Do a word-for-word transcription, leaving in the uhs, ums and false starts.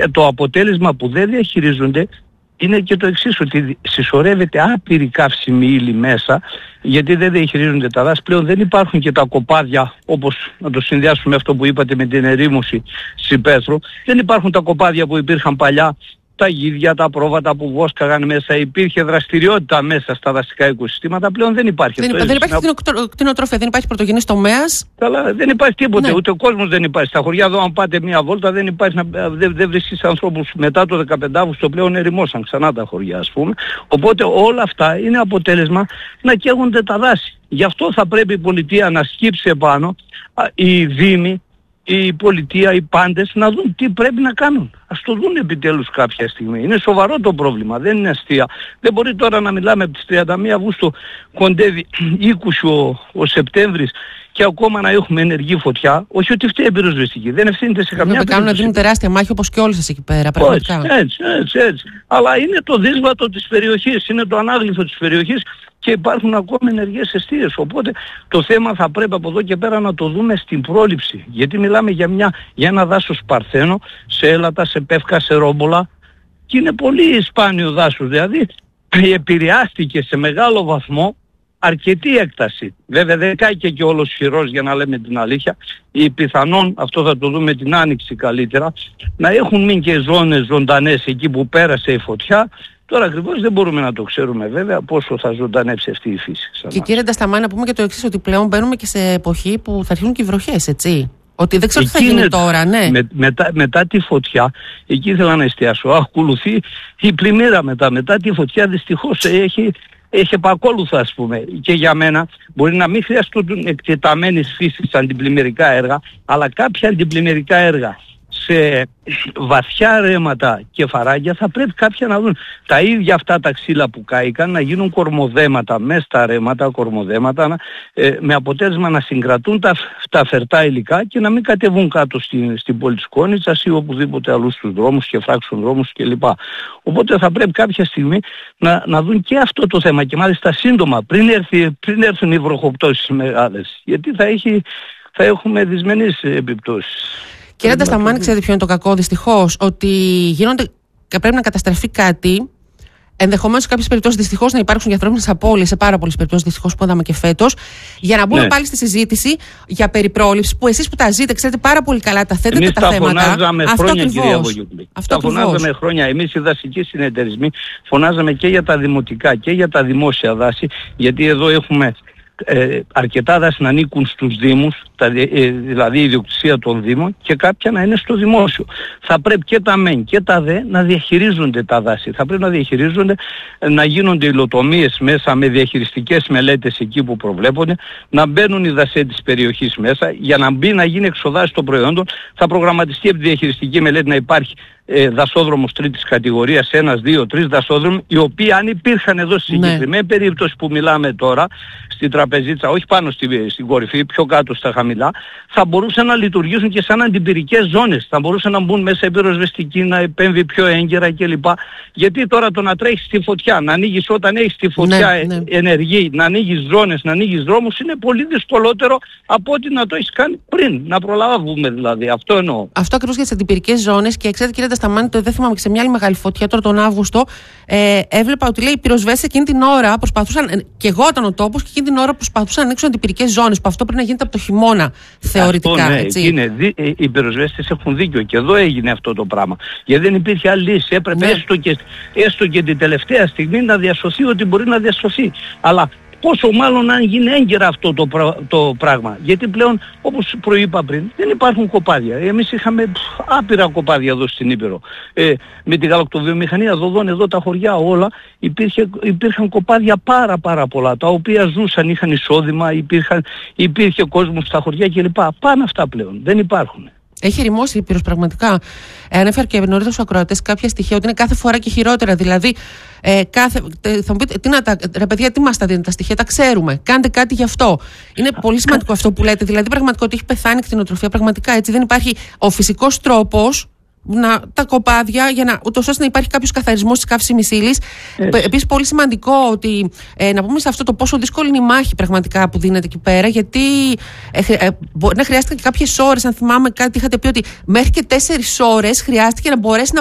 Ε, το αποτέλεσμα που δεν διαχειρίζονται είναι και το εξής, ότι συσσωρεύεται άπειρη καύσιμη ύλη μέσα, γιατί δεν διαχειρίζονται τα δάση. Πλέον δεν υπάρχουν και τα κοπάδια, όπως να το συνδυάσουμε αυτό που είπατε με την ερήμωση στην Πέτρο. Δεν υπάρχουν τα κοπάδια που υπήρχαν παλιά, τα γίδια, τα πρόβατα που βόσκαγαν μέσα, υπήρχε δραστηριότητα μέσα στα δασικά οικοσυστήματα. Πλέον δεν υπάρχει. Δεν, αυτό, δεν υπάρχει να... κτηνοτροφία, δεν υπάρχει πρωτογενής τομέας. Καλά, δεν υπάρχει τίποτε, ναι. Ούτε ο κόσμος δεν υπάρχει. Στα χωριά εδώ, αν πάτε μία βόλτα, δεν υπάρχει, δεν, δεν βρίσκεις ανθρώπους μετά το δεκαπέντε Αυγούστου, πλέον ερημώσαν ξανά τα χωριά, ας πούμε. Οπότε όλα αυτά είναι αποτέλεσμα να καίγονται τα δάση. Γι' αυτό θα πρέπει η πολιτεία να σκύψει επάνω, οι δήμοι, η πολιτεία, οι πάντες να δουν τι πρέπει να κάνουν. Ας το δουν επιτέλους κάποια στιγμή. Είναι σοβαρό το πρόβλημα, δεν είναι αστεία. Δεν μπορεί τώρα να μιλάμε από τις τριάντα μία Αυγούστου, κοντεύει είκοσι ο, ο Σεπτέμβρης και ακόμα να έχουμε ενεργή φωτιά. Όχι ότι φταίει η πυροσβεστική, δεν ευθύνεται σε καμιά περίπτωση. Κάνουν να δίνουν τεράστια μάχη όπως και όλες σας εκεί πέρα. Έτσι, έτσι, έτσι, έτσι. Αλλά είναι το δύσβατο της περιοχής, είναι το ανάγλυφο της περιοχής και υπάρχουν ακόμα ενεργές εστίες. Οπότε το θέμα θα πρέπει από εδώ και πέρα να το δούμε στην πρόληψη. Γιατί μιλάμε για, μια, για ένα δάσος παρθένο, σε έλατα, σε πεύκα, σε ρόμπολα και είναι πολύ σπάνιο δάσος. Δηλαδή επηρεάστηκε σε μεγάλο βαθμό αρκετή έκταση. Βέβαια δεν κάηκε και όλος χειρός, για να λέμε την αλήθεια. Ή πιθανόν, αυτό θα το δούμε την άνοιξη καλύτερα, να έχουν μείνει και ζώνες ζωντανές εκεί που πέρασε η φωτιά. Τώρα ακριβώς δεν μπορούμε να το ξέρουμε βέβαια πόσο θα ζωντανέψει αυτή η φύση. Και κύριε Ντασταμάνη, να πούμε και το εξής, ότι πλέον μπαίνουμε και σε εποχή που θα αρχίσουν και οι βροχές, έτσι. Ότι δεν ξέρω τι θα γίνει είναι, τώρα, ναι. Με, μετά, μετά τη φωτιά, εκεί ήθελα να εστιάσω, ακολουθεί η πλημμύρα μετά. Μετά τη φωτιά δυστυχώς έχει, έχει επακόλουθα, ας πούμε. Και για μένα μπορεί να μην χρειαστούν εκτεταμένης φύσης αντιπλημμυρικά έργα, αλλά κάποια αντιπλημμυρικά έργα σε βαθιά ρέματα και φαράγγια θα πρέπει κάποια να δουν τα ίδια αυτά τα ξύλα που κάηκαν να γίνουν κορμοδέματα μέσα στα ρέματα, κορμοδέματα ε, με αποτέλεσμα να συγκρατούν τα, τα φερτά υλικά και να μην κατεβούν κάτω στην, στην πόλη της Κόνιτσας ή οπουδήποτε αλλού στους δρόμους και φράξουν δρόμους κλπ. Οπότε θα πρέπει κάποια στιγμή να, να δουν και αυτό το θέμα και μάλιστα σύντομα πριν, έρθει, πριν έρθουν οι βροχοπτώσεις μεγάλες, γιατί θα, έχει, θα έχουμε δυσμενείς επιπτώσεις. Κύριε Ντασταμάνη, ξέρετε ποιο είναι το κακό, δυστυχώς, ότι γίνονται, πρέπει να καταστραφεί κάτι. Ενδεχομένως σε κάποιες περιπτώσεις δυστυχώς να υπάρξουν και ανθρώπινες απώλειες, σε πάρα πολλές περιπτώσεις δυστυχώς που είδαμε και φέτος, για να μπούμε ναι. πάλι στη συζήτηση για περιπρόληψη που εσείς που τα ζείτε, ξέρετε πάρα πολύ καλά, τα θέτετε εμείς τα, τα θέματα. Φωνάζαμε αυτό χρόνια, κυρία Βογιούπλη. Τα φωνάζαμε χρόνια. Εμείς οι δασικοί συνεταιρισμοί φωνάζαμε και για τα δημοτικά και για τα δημόσια δάση, γιατί εδώ έχουμε Ε, αρκετά δάση να ανήκουν στους δήμους, τα, ε, δηλαδή η ιδιοκτησία των δήμων, και κάποια να είναι στο δημόσιο. Θα πρέπει και τα μεν και τα δε να διαχειρίζονται τα δάση. Θα πρέπει να διαχειρίζονται, να γίνονται υλοτομίες μέσα με διαχειριστικές μελέτες εκεί που προβλέπονται, να μπαίνουν οι δασές της περιοχής μέσα, για να μπει να γίνει εξοδάση των προϊόντων. Θα προγραμματιστεί από τη διαχειριστική μελέτη να υπάρχει ε, δασόδρομος τρίτης κατηγορίας, ένας, δύο, τρεις δασόδρομοι, οι οποίοι αν υπήρχαν εδώ στη ναι. συγκεκριμένη περίπτωση που μιλάμε τώρα, στην τραπεζίτσα, όχι πάνω στη, στην κορυφή, πιο κάτω στα χαμηλά, θα μπορούσαν να λειτουργήσουν και σαν αντιπυρικές ζώνες. Θα μπορούσαν να μπουν μέσα η πυροσβεστική, να επέμβει πιο έγκαιρα κλπ. Γιατί τώρα το να τρέχεις στη φωτιά, να ανοίγεις όταν έχεις τη φωτιά ναι, ναι. ενεργή, να ανοίγεις ζώνες, να ανοίγεις δρόμους, είναι πολύ δυσκολότερο από ότι να το έχεις κάνει πριν. Να προλάβουμε δηλαδή. Αυτό εννοώ. Αυτό ακριβώς για τις αντιπυρικές ζώνες. Και ξέρετε, κύριε Ντασταμάνη, το δεν θυμάμαι και σε μια άλλη μεγάλη φωτιά τώρα τον Αύγουστο, ε, έβλεπα ότι λέει οι πυροσβέστες εκείνη την ώρα προσπαθούσαν, και εγώ ήταν ο τόπος, και εκείνη την ώρα προσπαθούσαν να ανοίξουν αντιπυρικές ζώνες, που αυτό πρέπει να γίνεται από το χειμώνα θεωρητικά. Αυτό, ναι, έτσι. Είναι, οι πυροσβέστες έχουν δίκιο και εδώ έγινε αυτό το πράγμα. Γιατί δεν υπήρχε άλλη λύση. Έπρεπε ναι. έστω, και, έστω και την τελευταία στιγμή να διασωθεί ό,τι μπορεί να διασωθεί. Αλλά πόσο μάλλον αν γίνει έγκαιρα αυτό το, το πράγμα. Γιατί πλέον, όπως προείπα πριν, δεν υπάρχουν κοπάδια. Εμείς είχαμε πφ, άπειρα κοπάδια εδώ στην Ήπειρο. Ε, με τη γαλακτοβιομηχανία δοδών, εδώ τα χωριά όλα, υπήρχε, υπήρχαν κοπάδια πάρα πάρα πολλά, τα οποία ζούσαν, είχαν εισόδημα, υπήρχαν, υπήρχε κόσμος στα χωριά κλπ. Πάνε αυτά πλέον. Δεν υπάρχουν. Έχει ρημώσει η Ήπειρος πραγματικά. Ε, ανέφερε και νωρίτερα στους ακροατές κάποια στοιχεία ότι είναι κάθε φορά και χειρότερα. Δηλαδή, ε, κάθε, ε, θα μου πείτε, τι να τα, ρε παιδιά, τι μας τα δίνετε τα στοιχεία, τα ξέρουμε. Κάντε κάτι γι' αυτό. Είναι πολύ σημαντικό αυτό που λέτε. Δηλαδή, πραγματικά ότι έχει πεθάνει η κτηνοτροφία. Πραγματικά έτσι. Δεν υπάρχει ο φυσικός τρόπος να, τα κοπάδια, για να, ούτως ώστε να υπάρχει κάποιος καθαρισμός της καύσιμης ύλης. Επίσης, πολύ σημαντικό ότι ε, να πούμε σε αυτό το πόσο δύσκολη είναι η μάχη πραγματικά που δίνεται εκεί πέρα, γιατί ε, ε, μπορεί να χρειάστηκαν και κάποιες ώρες. Αν θυμάμαι κάτι, είχατε πει ότι μέχρι και τέσσερις ώρες χρειάστηκε να μπορέσει να